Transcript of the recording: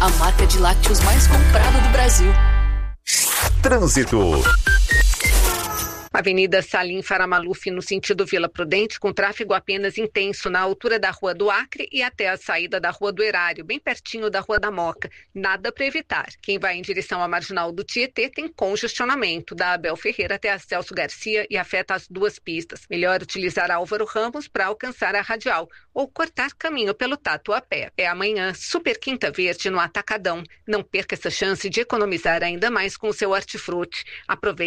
a marca de lácteos mais comprada do Brasil. Trânsito. Avenida Salim Faramaluf, no sentido Vila Prudente, com tráfego apenas intenso na altura da Rua do Acre e até a saída da Rua do Erário, bem pertinho da Rua da Moca. Nada para evitar. Quem vai em direção à Marginal do Tietê tem congestionamento da Abel Ferreira até a Celso Garcia e afeta as duas pistas. Melhor utilizar Álvaro Ramos para alcançar a Radial ou cortar caminho pelo Tatuapé. É amanhã, Super Quinta Verde no Atacadão. Não perca essa chance de economizar ainda mais com o seu hortifruti. Aproveite